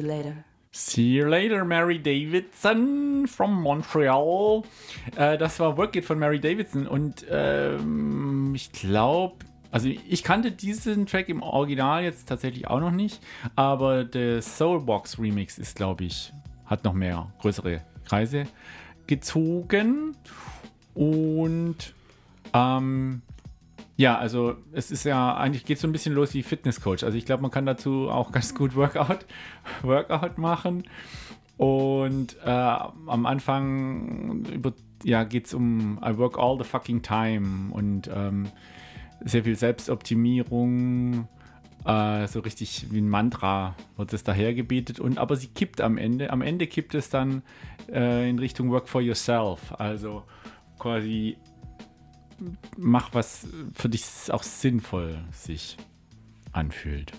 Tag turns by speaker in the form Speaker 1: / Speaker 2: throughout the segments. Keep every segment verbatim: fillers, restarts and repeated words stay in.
Speaker 1: you later.
Speaker 2: See you later, Mary Davidson from Montreal. Äh, das war Work It von Mary Davidson und ähm, ich glaube, also ich kannte diesen Track im Original jetzt tatsächlich auch noch nicht, aber der Soulbox Remix ist, glaube ich, hat noch mehr größere Kreise gezogen und ähm, ja, also es ist ja, eigentlich geht es so ein bisschen los wie Fitnesscoach. Also ich glaube, man kann dazu auch ganz gut Workout, Workout machen. Und äh, am Anfang über, ja, geht es um I work all the fucking time und ähm, sehr viel Selbstoptimierung, äh, so richtig wie ein Mantra wird es dahergebetet. Und aber sie kippt am Ende. Am Ende kippt es dann äh, in Richtung Work for yourself. Also quasi mach was für dich auch sinnvoll sich anfühlt.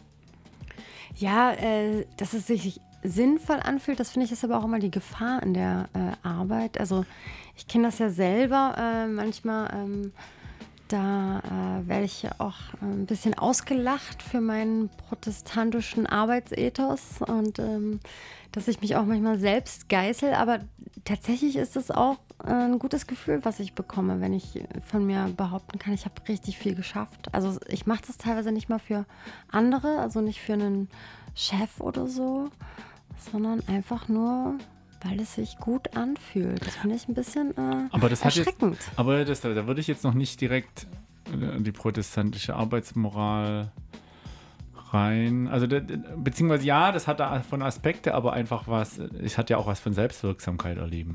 Speaker 3: Ja, äh, dass es sich sinnvoll anfühlt, das finde ich ist aber auch immer die Gefahr in der äh, Arbeit. Also ich kenne das ja selber äh, manchmal, ähm, da äh, werde ich ja auch ein bisschen ausgelacht für meinen protestantischen Arbeitsethos und ähm, dass ich mich auch manchmal selbst geißel, aber tatsächlich ist es auch ein gutes Gefühl, was ich bekomme, wenn ich von mir behaupten kann, ich habe richtig viel geschafft. Also ich mache das teilweise nicht mal für andere, also nicht für einen Chef oder so, sondern einfach nur, weil es sich gut anfühlt. Das finde ich ein bisschen äh,
Speaker 2: aber das hat
Speaker 3: erschreckend.
Speaker 2: Jetzt, aber das, da würde ich jetzt noch nicht direkt äh, die protestantische Arbeitsmoral rein. Also de, de, beziehungsweise ja, das hat davon Aspekte, aber einfach was, es hat ja auch was von Selbstwirksamkeit erleben.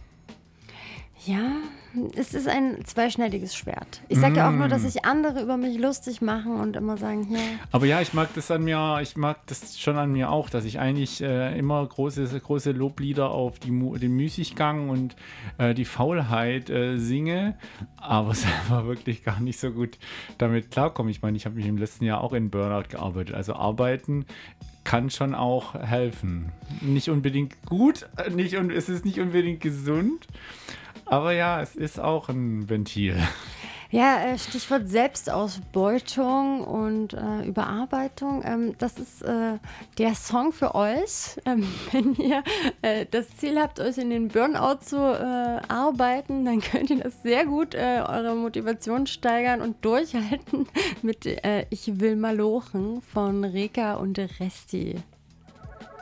Speaker 3: Ja, es ist ein zweischneidiges Schwert. Ich sage mm. ja auch nur, dass sich andere über mich lustig machen und immer sagen, hier.
Speaker 2: Aber ja, ich mag das an mir, ich mag das schon an mir auch, dass ich eigentlich äh, immer große, große Loblieder auf die, den Müßiggang und äh, die Faulheit äh, singe, aber selber wirklich gar nicht so gut damit klarkomme. Ich meine, ich habe mich im letzten Jahr auch in Burnout gearbeitet. Also arbeiten kann schon auch helfen. Nicht unbedingt gut, nicht, es ist nicht unbedingt gesund. Aber ja, es ist auch ein Ventil.
Speaker 3: Ja, äh, Stichwort Selbstausbeutung und äh, Überarbeitung. Ähm, das ist äh, der Song für euch. Ähm, wenn ihr äh, das Ziel habt, euch in den Burnout zu äh, arbeiten, dann könnt ihr das sehr gut, äh, eure Motivation steigern und durchhalten mit äh, Ich will malochen von Reka und Resti.